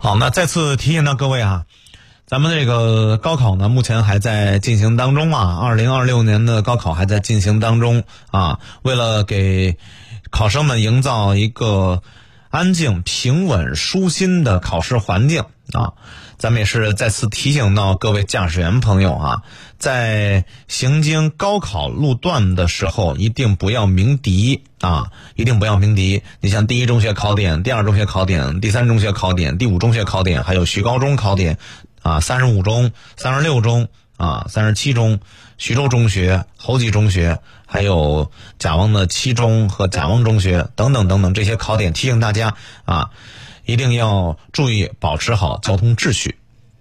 好，那再次提醒到各位啊，咱们这个高考呢，目前还在进行当中啊，2026年的高考还在进行当中啊。为了给考生们营造一个安静、平稳、舒心的考试环境啊，咱们也是再次提醒到各位驾驶员朋友啊，在行经高考路段的时候，一定不要鸣笛啊，一定不要鸣笛。你像第一中学考点、第二中学考点、第三中学考点、第五中学考点，还有徐高中考点啊，35中、36中啊、37中、徐州中学、侯集中学，还有甲汪的7中和甲汪中学等等等等这些考点，提醒大家啊，一定要注意保持好交通秩序。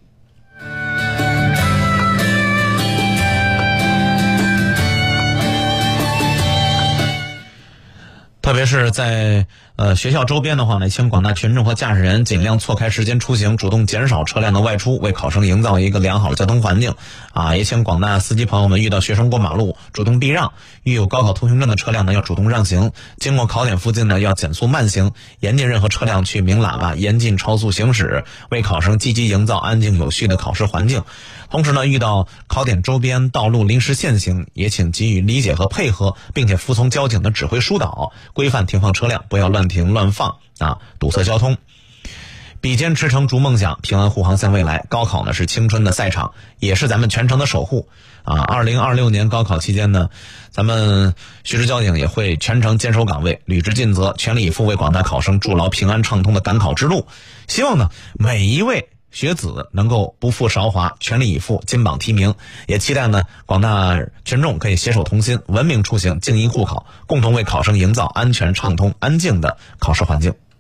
特别是在学校周边的话呢，请广大群众和驾驶员尽量错开时间出行，主动减少车辆的外出，为考生营造一个良好的交通环境啊！也请广大司机朋友们遇到学生过马路主动避让，遇有高考通行证的车辆呢要主动让行，经过考点附近呢要减速慢行，严禁任何车辆去鸣喇叭，严禁超速行驶，为考生积极营造安静有序的考试环境。同时呢，遇到考点周边道路临时限行，也请给予理解和配合，并且服从交警的指挥疏导，规范停放车辆，不要乱停乱放啊，堵塞交通。比肩驰骋逐梦想，平安护航向未来。高考呢是青春的赛场，也是咱们全程的守护啊。2026年高考期间呢，咱们徐州交警也会全程坚守岗位，履职尽责，全力以赴为广大考生筑牢平安畅通的赶考之路。希望呢每一位学子能够不负韶华，全力以赴，金榜题名。也期待呢广大群众可以携手同心，文明出行，静音护考，共同为考生营造安全畅通、安静的考试环境。